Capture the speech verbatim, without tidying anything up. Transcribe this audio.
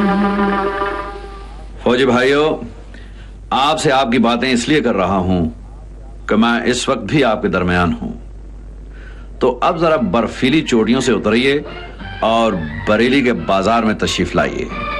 फौजी भाइयों, आपसे आपकी बातें इसलिए कर रहा हूं कि मैं इस वक्त भी आपके दरमियान हूं। तो अब जरा बर्फीली चोटियों से उतरिए और बरेली के बाजार में तशरीफ लाइए।